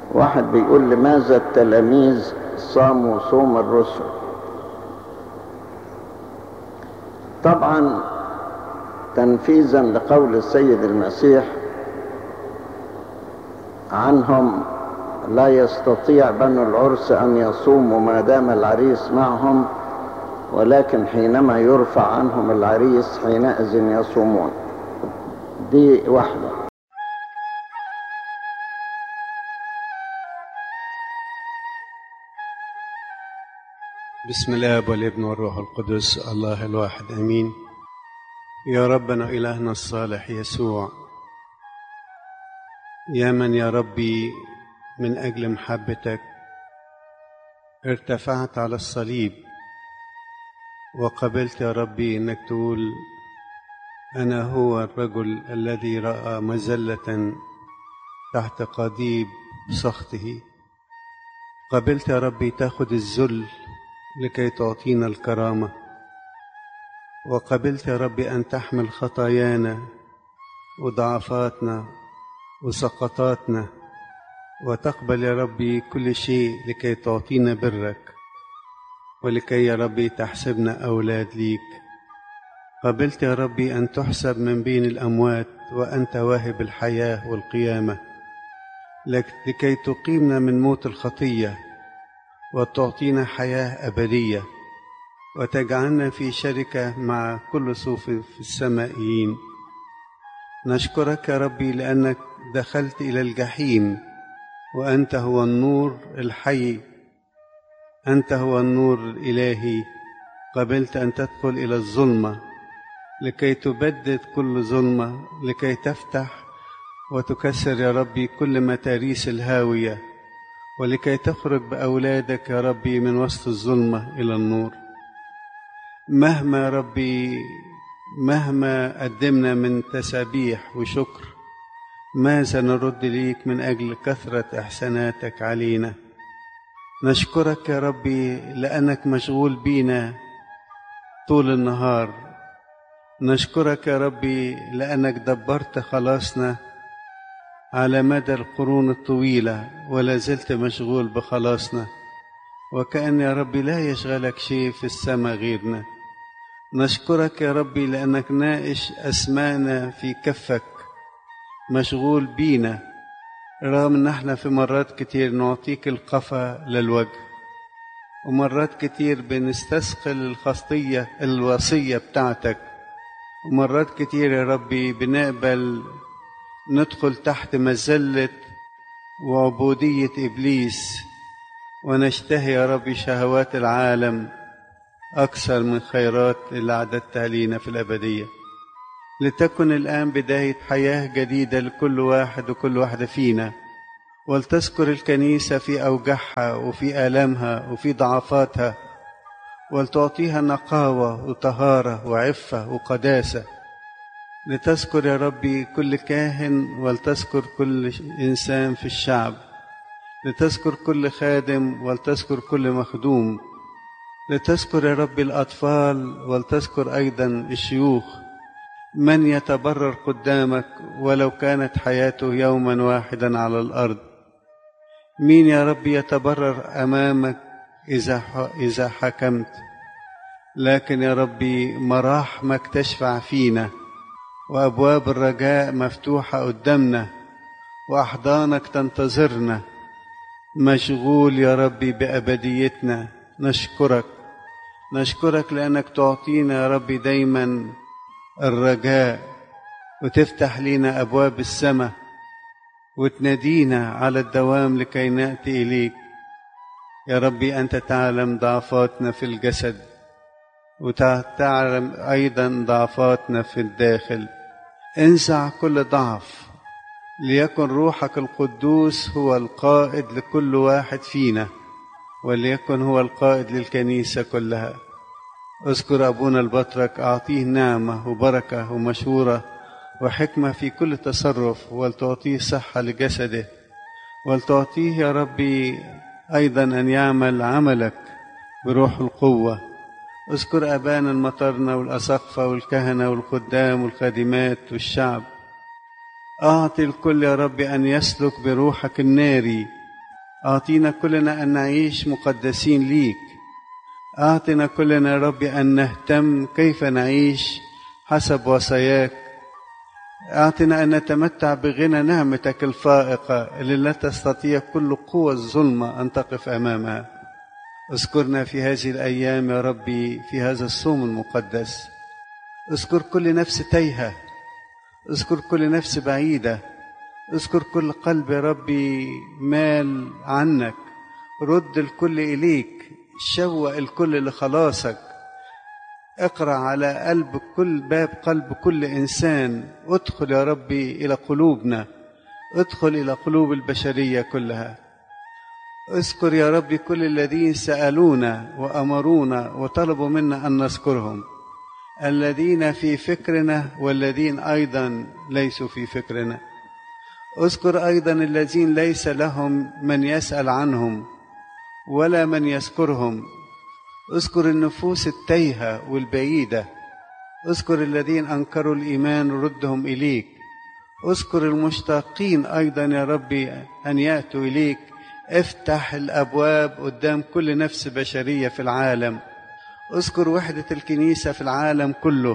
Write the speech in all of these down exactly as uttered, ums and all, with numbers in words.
واحد بيقول: لماذا التلاميذ صاموا صوم الرسل؟ طبعا تنفيذا لقول السيد المسيح عنهم: لا يستطيع بنو العرس أن يصوموا ما دام العريس معهم، ولكن حينما يرفع عنهم العريس حينئذ يصومون. دي واحدة. بسم الله والابن والروح القدس الله الواحد امين. يا ربنا إلهنا الصالح يسوع، يا من يا ربي من أجل محبتك ارتفعت على الصليب وقبلت يا ربي إنك تقول: أنا هو الرجل الذي رأى مذلة تحت قضيب سخطه. قبلت يا ربي تاخد الذل لكي تعطينا الكرامة، وقبلت يا ربي أن تحمل خطايانا وضعفاتنا وسقطاتنا، وتقبل يا ربي كل شيء لكي تعطينا برك، ولكي يا ربي تحسبنا أولاد ليك. قبلت يا ربي أن تحسب من بين الأموات وأنت واهب الحياة والقيامة، لكي تقيمنا من موت الخطية وتعطينا حياة أبدية، وتجعلنا في شركة مع كل صوف في السمائيين. نشكرك يا ربي لأنك دخلت إلى الجحيم وأنت هو النور الحي، أنت هو النور الإلهي. قبلت أن تدخل إلى الظلمة لكي تبدد كل ظلمة، لكي تفتح وتكسر يا ربي كل متاريس الهاوية، ولكي تخرج بأولادك يا ربي من وسط الظلمة إلى النور. مهما يا ربي مهما قدمنا من تسابيح وشكر، ماذا نرد ليك من أجل كثرة إحساناتك علينا؟ نشكرك يا ربي لأنك مشغول بينا طول النهار. نشكرك يا ربي لأنك دبرت خلاصنا على مدى القرون الطويلة ولا زلت مشغول بخلاصنا، وكأن يا ربي لا يشغلك شيء في السماء غيرنا. نشكرك يا ربي لأنك نائش أسماءنا في كفك، مشغول بينا، رغم أن احنا في مرات كتير نعطيك القفا للوجه، ومرات كتير بنستثقل الخطية الوصية بتاعتك، ومرات كتير يا ربي بنقبل ندخل تحت مذلة وعبودية إبليس، ونشتهي يا ربي شهوات العالم أكثر من خيرات اللي أعددتها لينا في الأبدية. لتكن الآن بداية حياة جديدة لكل واحد وكل واحدة فينا، ولتذكر الكنيسة في أوجاعها وفي آلامها وفي ضعفاتها، ولتعطيها نقاوة وطهارة وعفة وقداسة. لتذكر يا ربي كل كاهن، ولتذكر كل إنسان في الشعب، لتذكر كل خادم، ولتذكر كل مخدوم، لتذكر يا ربي الأطفال، ولتذكر أيضا الشيوخ. من يتبرر قدامك ولو كانت حياته يوما واحدا على الأرض؟ مين يا ربي يتبرر أمامك إذا إذا حكمت؟ لكن يا ربي مراحمك تشفع فينا، وأبواب الرجاء مفتوحة قدامنا، وأحضانك تنتظرنا. مشغول يا ربي بأبديتنا. نشكرك نشكرك لأنك تعطينا يا ربي دايما الرجاء، وتفتح لنا أبواب السماء، وتنادينا على الدوام لكي نأتي إليك. يا ربي أنت تعلم ضعفاتنا في الجسد، وتعلم أيضا ضعفاتنا في الداخل. انزع كل ضعف، ليكن روحك القدوس هو القائد لكل واحد فينا، وليكن هو القائد للكنيسة كلها. اذكر أبونا البطرك، أعطيه نعمة وبركة ومشورة وحكمة في كل تصرف، ولتعطيه صحة لجسده، ولتعطيه يا ربي أيضا أن يعمل عملك بروح القوة. اذكر أبانا المطرنة والأساقفة والكهنة والخدام والخادمات والشعب. أعطي الكل يا رب أن يسلك بروحك الناري أعطينا كلنا أن نعيش مقدسين ليك. أعطنا كلنا يا ربي أن نهتم كيف نعيش حسب وصاياك. أعطنا أن نتمتع بغنى نعمتك الفائقة اللي لا تستطيع كل قوة الظلمة أن تقف أمامها. اذكرنا في هذه الأيام يا ربي في هذا الصوم المقدس. اذكر كل نفس تايهة، اذكر كل نفس بعيدة، اذكر كل قلب يا ربي مال عنك. رد الكل إليك، شوق الكل لخلاصك. اقرأ على قلب كل باب قلب كل إنسان. ادخل يا ربي إلى قلوبنا، ادخل إلى قلوب البشرية كلها. اذكر يا ربي كل الذين سألونا وأمرونا وطلبوا منا أن نذكرهم، الذين في فكرنا والذين أيضا ليسوا في فكرنا. اذكر أيضا الذين ليس لهم من يسأل عنهم ولا من يذكرهم. اذكر النفوس التايهة والبعيدة. اذكر الذين أنكروا الإيمان ردهم إليك. اذكر المشتاقين أيضا يا ربي أن يأتوا إليك. افتح الأبواب قدام كل نفس بشرية في العالم. اذكر وحدة الكنيسة في العالم كله.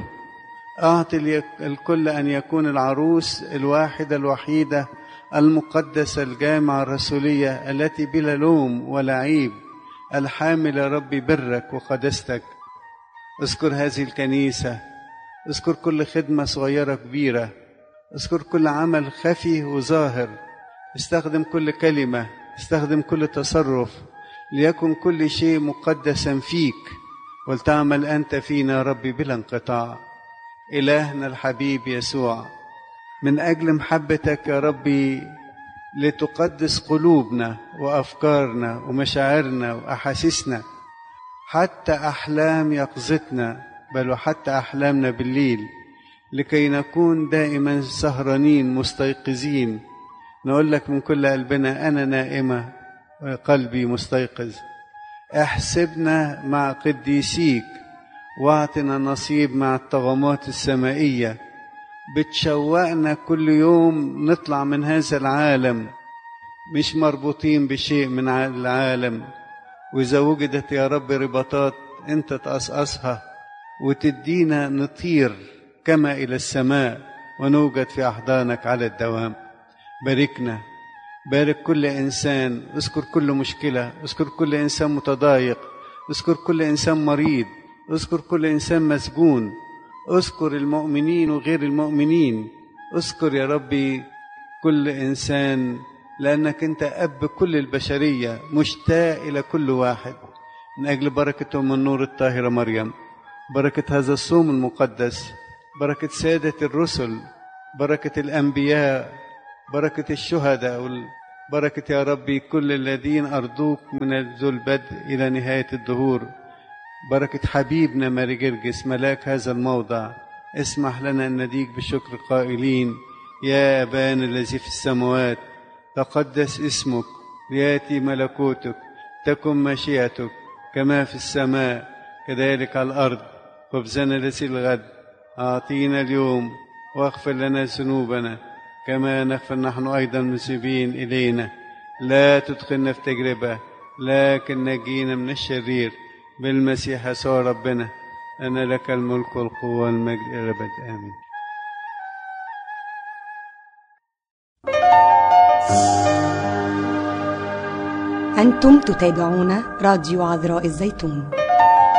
أعطي الكل أن يكون العروس الواحدة الوحيدة المقدسة الجامعة الرسولية التي بلا لوم ولا عيب، الحامل يا ربي برك وقدستك. اذكر هذه الكنيسة. اذكر كل خدمة صغيرة كبيرة. اذكر كل عمل خفي وظاهر. استخدم كل كلمة، استخدم كل تصرف، ليكن كل شيء مقدسا فيك، ولتعمل أنت فينا يا ربي بلا انقطاع. إلهنا الحبيب يسوع، من أجل محبتك يا ربي لتقدس قلوبنا وأفكارنا ومشاعرنا وأحاسيسنا، حتى أحلام يقظتنا، بل وحتى أحلامنا بالليل، لكي نكون دائما سهرانين مستيقظين. نقول لك من كل قلبنا أنا نائمة وقلبي مستيقظ. احسبنا مع قديسيك واعطنا نصيب مع الطغمات السمائية. بتشوقنا كل يوم نطلع من هذا العالم مش مربوطين بشيء من العالم. وإذا وجدت يا رب رباطات أنت تقصقصها وتدينا نطير كما إلى السماء ونوجد في أحضانك على الدوام. باركنا، بارك كل إنسان. اذكر كل مشكلة، اذكر كل إنسان متضايق، اذكر كل إنسان مريض، اذكر كل إنسان مسجون، اذكر المؤمنين وغير المؤمنين. اذكر يا ربي كل إنسان، لأنك أنت أب كل البشرية، مشتاق إلى كل واحد. من أجل بركة أم النور الطاهرة مريم، بركة هذا الصوم المقدس، بركة سادة الرسل، بركة الأنبياء، بركة الشهداء، بركة يا ربي كل الذين أرضوك من ذو البدء إلى نهاية الدهور. بركة حبيبنا ماري جرجس ملاك هذا الموضع. اسمح لنا أن نديك بشكر قائلين: يا أبانا الذي في السماوات، تقدس اسمك، ليأتي ملكوتك، تكن مشيئتك كما في السماء كذلك على الأرض. خبزنا الذي الغد أعطينا اليوم، واغفر لنا ذنوبنا كما نغفر نحن أيضا المذنبين إلينا. لا تدخلنا في تجربة، لكن نجينا من الشرير، بالمسيح يسوع ربنا. أنا لك الملك والقوة والمجد إلى الأبد، آمين. أنتم تتابعون راديو عذراء الزيتون.